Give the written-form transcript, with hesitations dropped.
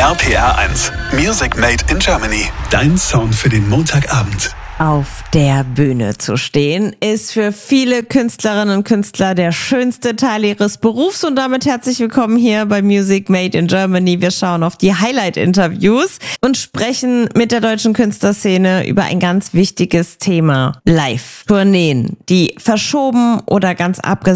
RPR 1, Music Made in Germany. Dein Sound für den Montagabend. Auf der Bühne zu stehen, ist für viele Künstlerinnen und Künstler der schönste Teil ihres Berufs. Und damit herzlich willkommen hier bei Music Made in Germany. Wir schauen auf die Highlight-Interviews und sprechen mit der deutschen Künstlerszene über ein ganz wichtiges Thema. Live-Tourneen, die verschoben oder ganz abgesagt